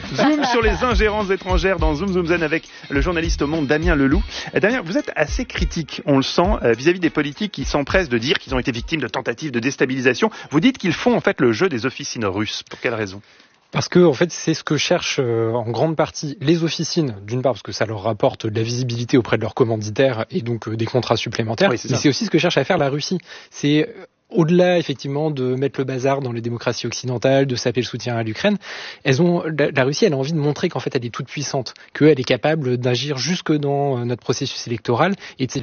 Zoom sur les ingérences étrangères dans Zoom Zoom Zen avec le journaliste au Monde Damien Leloup. Damien, vous êtes assez critique, on le sent, vis-à-vis des politiques qui s'empressent de dire qu'ils ont été victimes de tentatives de déstabilisation. Vous dites qu'ils font en fait le jeu des officines russes. Pour quelle raison ? Parce que, en fait, c'est ce que cherchent en grande partie les officines, d'une part parce que ça leur rapporte de la visibilité auprès de leurs commanditaires et donc des contrats supplémentaires. Oui, mais c'est aussi ce que cherche à faire la Russie. C'est au-delà, effectivement, de mettre le bazar dans les démocraties occidentales, de saper le soutien à l'Ukraine, la Russie, elle a envie de montrer qu'en fait, elle est toute puissante, qu'elle est capable d'agir jusque dans notre processus électoral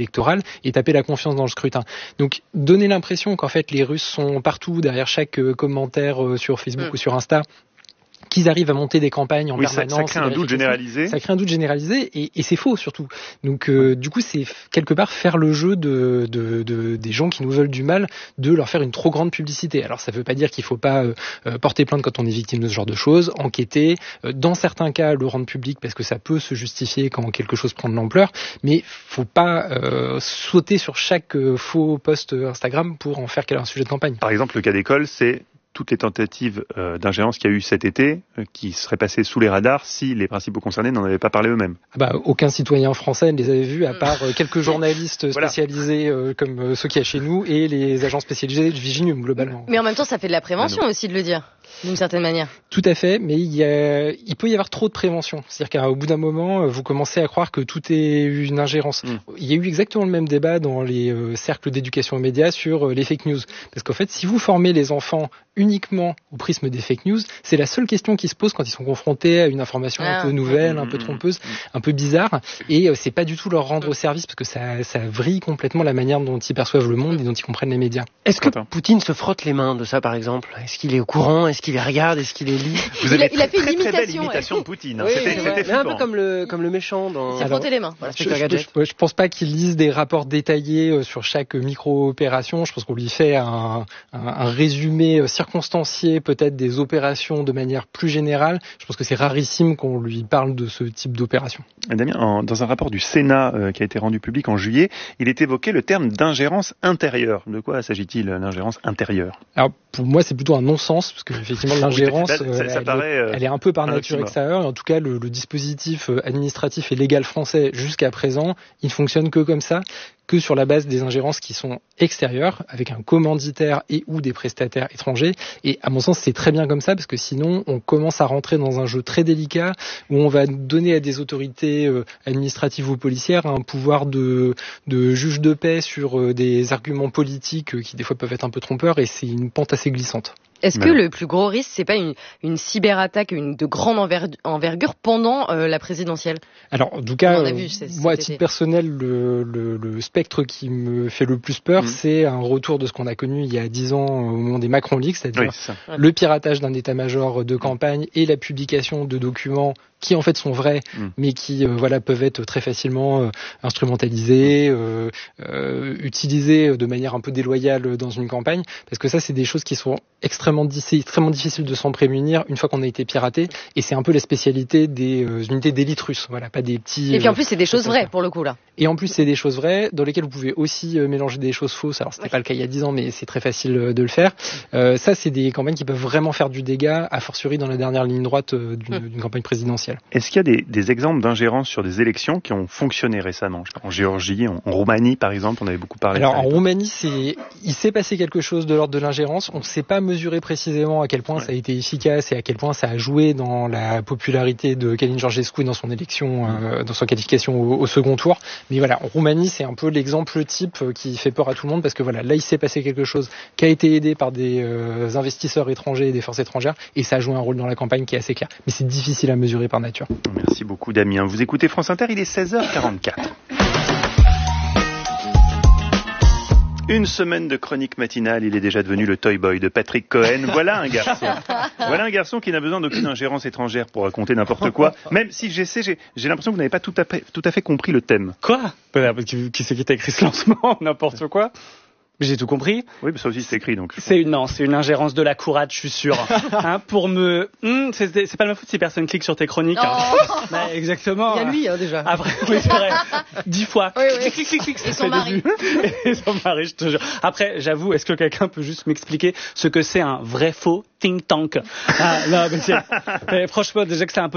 et taper la confiance dans le scrutin. Donc, donner l'impression qu'en fait, les Russes sont partout, derrière chaque commentaire sur Facebook ou sur Insta, qu'ils arrivent à monter des campagnes en permanence. Ça crée un doute généralisé. Ça crée un doute généralisé et c'est faux surtout. Donc du coup, c'est quelque part faire le jeu des gens qui nous veulent du mal, de leur faire une trop grande publicité. Alors ça veut pas dire qu'il faut pas porter plainte quand on est victime de ce genre de choses, enquêter, dans certains cas le rendre public parce que ça peut se justifier quand quelque chose prend de l'ampleur, mais faut pas sauter sur chaque faux post Instagram pour en faire un sujet de campagne. Par exemple, le cas d'école, c'est toutes les tentatives d'ingérence qu'il y a eu cet été, qui seraient passées sous les radars si les principaux concernés n'en avaient pas parlé eux-mêmes. Aucun citoyen français ne les avait vus, à part quelques journalistes spécialisés comme ceux qu'il y a chez nous et les agents spécialisés de Viginium, globalement. Mais en même temps, ça fait de la prévention aussi de le dire, d'une certaine manière. Tout à fait, mais il peut y avoir trop de prévention. C'est-à-dire qu'au bout d'un moment, vous commencez à croire que tout est une ingérence. Il y a eu exactement le même débat dans les cercles d'éducation aux médias sur les fake news. Parce qu'en fait, si vous formez les enfants uniquement au prisme des fake news, c'est la seule question qui se pose quand ils sont confrontés à une information un peu nouvelle, un peu trompeuse, un peu bizarre, et c'est pas du tout leur rendre service parce que ça vrille complètement la manière dont ils perçoivent le monde et dont ils comprennent les médias. Est-ce que Poutine se frotte les mains de ça, par exemple ? Est-ce qu'il est au courant ? Est-ce qu'il les regarde ? Est-ce qu'il les lit ? Vous avez il a fait une très belle imitation de Poutine. Oui, c'était un peu comme le méchant dans... Il s'est frotté les mains. Je pense pas qu'il lise des rapports détaillés sur chaque micro-opération. Je pense qu'on lui fait un résumé circonstancié peut-être des opérations de manière plus générale. Je pense que c'est rarissime qu'on lui parle de ce type d'opération. Damien, dans un rapport du Sénat qui a été rendu public en juillet, il est évoqué le terme d'ingérence intérieure. De quoi s'agit-il, l'ingérence intérieure ? Alors, pour moi, c'est plutôt un non-sens, parce que effectivement, l'ingérence, elle est un peu par nature extérieure. En tout cas, le dispositif administratif et légal français jusqu'à présent, il ne fonctionne que comme ça, que sur la base des ingérences qui sont extérieures, avec un commanditaire et ou des prestataires étrangers. Et à mon sens, c'est très bien comme ça, parce que sinon, on commence à rentrer dans un jeu très délicat, où on va donner à des autorités administratives ou policières un pouvoir de juge de paix sur des arguments politiques qui des fois peuvent être un peu trompeurs, et c'est une pente assez glissante. Est-ce que le plus gros risque, c'est pas une cyberattaque de grande envergure pendant la présidentielle ? Alors, en tout cas, moi, à titre personnel, le spectre qui me fait le plus peur, c'est un retour de ce qu'on a connu il y a 10 ans au moment des Macron Leaks, c'est-à-dire le piratage d'un état-major de campagne et la publication de documents qui en fait sont vrais, mais qui peuvent être très facilement instrumentalisés, utilisés de manière un peu déloyale dans une campagne, parce que ça, c'est des choses qui sont extrêmement difficiles de s'en prémunir une fois qu'on a été piraté, et c'est un peu la spécialité des unités d'élite russes, pas des petits... Et puis en plus, c'est des choses vraies pour le coup là. Et en plus, c'est des choses vraies dans lesquelles vous pouvez aussi mélanger des choses fausses. Alors, c'était pas le cas il y a 10 ans, mais c'est très facile de le faire. Ça, c'est des campagnes qui peuvent vraiment faire du dégât, a fortiori dans la dernière ligne droite d'une campagne présidentielle. Est-ce qu'il y a des exemples d'ingérence sur des élections qui ont fonctionné récemment ? En Géorgie, en Roumanie, par exemple, on avait beaucoup parlé. Alors, en Roumanie, il s'est passé quelque chose de l'ordre de l'ingérence. On ne sait pas mesurer précisément à quel point ça a été efficace et à quel point ça a joué dans la popularité de Călin Georgescu dans son élection, dans sa qualification au second tour. Mais voilà, en Roumanie, c'est un peu l'exemple type qui fait peur à tout le monde, parce que là, il s'est passé quelque chose qui a été aidé par des investisseurs étrangers et des forces étrangères, et ça a joué un rôle dans la campagne qui est assez clair. Mais c'est difficile à mesurer par nature. Merci beaucoup Damien. Vous écoutez France Inter, il est 16h44. Une semaine de chronique matinale, il est déjà devenu le toy boy de Patrick Cohen. Voilà un garçon qui n'a besoin d'aucune ingérence étrangère pour raconter n'importe quoi. Même si j'ai l'impression que vous n'avez pas tout à fait compris le thème. Quoi ? Qui c'est qui t'a écrit ce lancement ? N'importe quoi. J'ai tout compris. Oui, mais ça aussi c'est écrit donc. C'est une ingérence de la courade, je suis sûr. Pour me, c'est pas de ma faute si personne clique sur tes chroniques. Exactement. Il y a lui déjà. Après, oui, c'est vrai. 10 fois. Oui. Clic. Et son mari. Et son mari, je te jure. Après, j'avoue, est-ce que quelqu'un peut juste m'expliquer ce que c'est un vrai faux think tank ? Non, mais franchement, déjà que c'est un peu